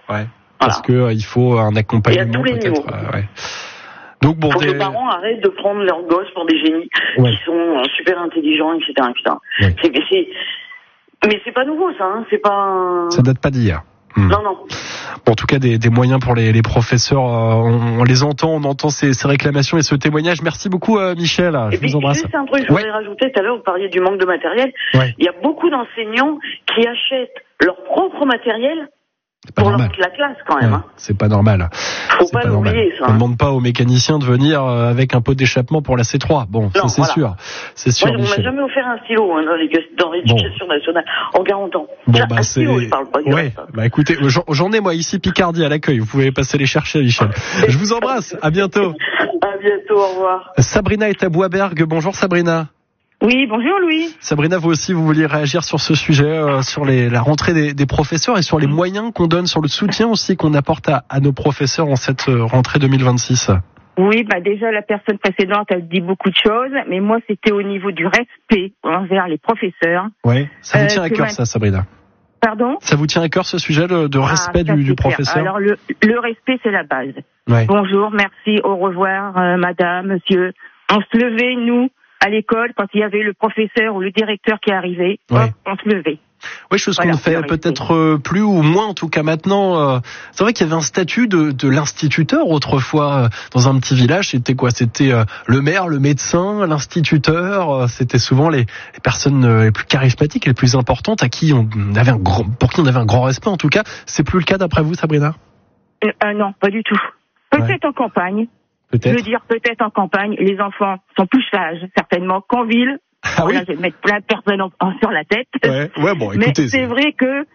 Ouais. Parce que il faut un accompagnement. Et à tous les niveaux. Ouais. Donc bon, faut que les parents arrêtent de prendre leurs gosses pour des génies qui sont super intelligents, etc. Ouais. Mais c'est pas nouveau, ça. Hein. C'est pas. Ça date pas d'hier. Non. Bon, en tout cas, des moyens pour les professeurs. On les entend, on entend ces réclamations et ce témoignage. Merci beaucoup, Michel. Je vous embrasse. Juste un truc, je voudrais rajouter. Tout à l'heure, vous parliez du manque de matériel. Ouais. Il y a beaucoup d'enseignants qui achètent leur propre matériel pour la classe, quand même. Hein. C'est pas normal. Faut pas l'oublier, ça. On ne demande pas aux mécaniciens de venir avec un pot d'échappement pour la C3. Bon, non, ça, c'est sûr. Moi, on m'a jamais offert un stylo dans l'éducation nationale en 40 ans. Bon, un stylo, je parle pas du reste. Écoutez, j'en ai moi ici Picardie à l'accueil. Vous pouvez passer les chercher, Michel. Je vous embrasse. À bientôt. À bientôt. Au revoir. Sabrina est à Boisberg. Bonjour, Sabrina. Oui, bonjour Louis. Sabrina, vous aussi, vous vouliez réagir sur ce sujet, sur la rentrée des professeurs et sur les moyens qu'on donne, sur le soutien aussi qu'on apporte à nos professeurs en cette rentrée 2026. Oui, déjà la personne précédente a dit beaucoup de choses, mais moi c'était au niveau du respect envers les professeurs. Oui, ça vous tient à cœur ça, Sabrina? Pardon? Ça vous tient à cœur ce sujet de respect du professeur? Alors le respect c'est la base. Ouais. Bonjour, merci, au revoir, madame, monsieur. On se levait, nous, à l'école, quand il y avait le professeur ou le directeur qui arrivait, on se levait. Oui, chose qu'on ne fait peut-être plus ou moins en tout cas maintenant. C'est vrai qu'il y avait un statut de l'instituteur autrefois dans un petit village. C'était quoi? C'était le maire, le médecin, l'instituteur. C'était souvent les personnes les plus charismatiques et les plus importantes pour qui on avait un grand respect en tout cas. C'est plus le cas d'après vous, Sabrina? Non, pas du tout. Peut-être en campagne. Je veux dire, peut-être en campagne, les enfants sont plus sages, certainement, qu'en ville. Ah oui? Là, je vais mettre plein de personnes sur la tête. Ouais, bon, écoutez. Mais c'est vrai que,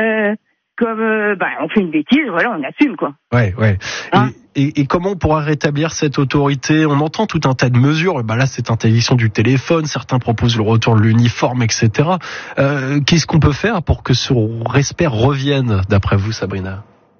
comme, on fait une bêtise, on assume, quoi. Ouais. Hein? Et comment on pourra rétablir cette autorité? On entend tout un tas de mesures. Là, c'est interdiction du téléphone. Certains proposent le retour de l'uniforme, etc. Qu'est-ce qu'on peut faire pour que ce respect revienne, d'après vous, Sabrina?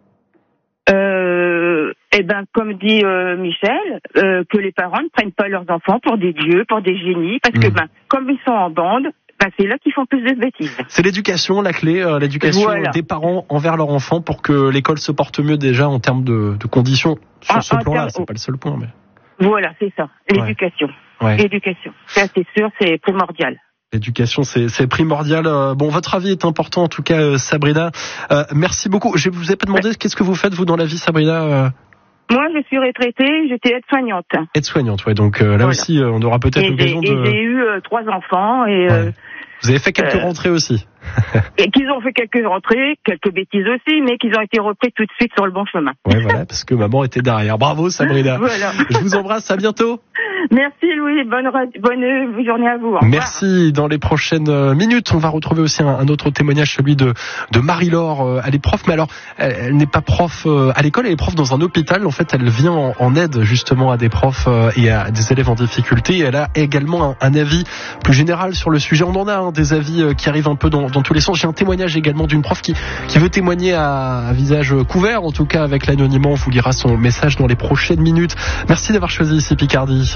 Comme dit Michel, que les parents ne prennent pas leurs enfants pour des dieux, pour des génies, parce que comme ils sont en bande, c'est là qu'ils font plus de bêtises. C'est l'éducation, la clé, l'éducation des parents envers leurs enfants pour que l'école se porte mieux déjà en termes de conditions. Sur ce plan-là, c'est pas le seul point. Mais... Voilà, c'est ça, l'éducation. Ouais. L'éducation, ça c'est sûr, c'est primordial. L'éducation, c'est primordial. Bon, votre avis est important en tout cas, Sabrina. Merci beaucoup. Je vous ai pas demandé qu'est-ce que vous faites vous dans la vie, Sabrina? Moi, je suis retraitée, j'étais aide-soignante. Aide-soignante, donc là aussi, on aura peut-être l'occasion de... Et j'ai eu 3 enfants et... Vous avez fait quelques rentrées aussi. Et qu'ils ont fait quelques rentrées, quelques bêtises aussi, mais qu'ils ont été repris tout de suite sur le bon chemin. Ouais, voilà, parce que maman était derrière. Bravo, Sabrina. Voilà. Je vous embrasse, à bientôt. Merci Louis, bonne journée à vous. Merci. Dans les prochaines minutes, on va retrouver aussi un autre témoignage, celui de Marie-Laure. Elle est prof, mais alors elle n'est pas prof à l'école, elle est prof dans un hôpital. En fait, elle vient en aide justement à des profs et à des élèves en difficulté. Et elle a également un avis plus général sur le sujet. On en a des avis qui arrivent un peu dans tous les sens. J'ai un témoignage également d'une prof qui veut témoigner à visage couvert, en tout cas avec l'anonymat. On vous lira son message dans les prochaines minutes. Merci d'avoir choisi ici Picardie.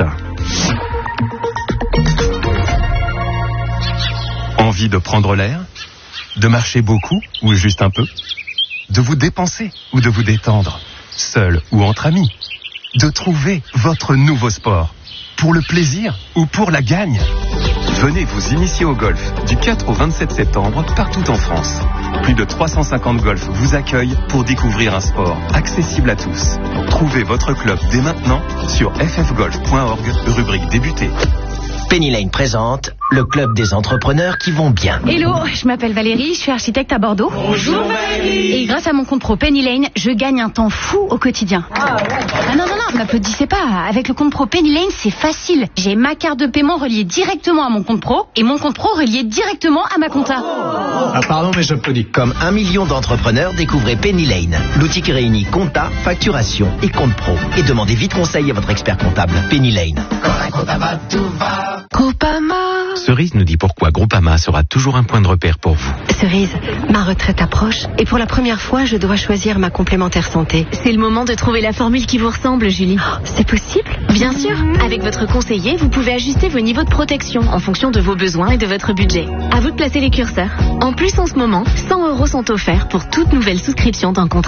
Envie de prendre l'air? De marcher beaucoup ou juste un peu? De vous dépenser ou de vous détendre? Seul ou entre amis? De trouver votre nouveau sport? Pour le plaisir ou pour la gagne? Venez vous initier au golf du 4 au 27 septembre partout en France. Plus de 350 golfs vous accueillent pour découvrir un sport accessible à tous. Trouvez votre club dès maintenant sur ffgolf.org, rubrique débuter. Penny Lane présente le club des entrepreneurs qui vont bien. Hello, je m'appelle Valérie, je suis architecte à Bordeaux. Bonjour Valérie. Et grâce à mon compte pro Penny Lane, je gagne un temps fou au quotidien. Ah non, m'applaudissez pas. Avec le compte pro Penny Lane, c'est facile. J'ai ma carte de paiement reliée directement à mon compte pro et mon compte pro relié directement à ma compta. Ah pardon, mais j'applaudis. Comme 1 million d'entrepreneurs, découvrez Penny Lane. L'outil qui réunit compta, facturation et compte pro. Et demandez vite conseil à votre expert comptable. Penny Lane. Groupama. Cerise nous dit pourquoi Groupama sera toujours un point de repère pour vous. Cerise, ma retraite approche et pour la première fois, je dois choisir ma complémentaire santé. C'est le moment de trouver la formule qui vous ressemble, Julie. Oh, c'est possible? Bien sûr. Avec votre conseiller, vous pouvez ajuster vos niveaux de protection en fonction de vos besoins et de votre budget. À vous de placer les curseurs. En plus, en ce moment, 100 € sont offerts pour toute nouvelle souscription d'un contrat.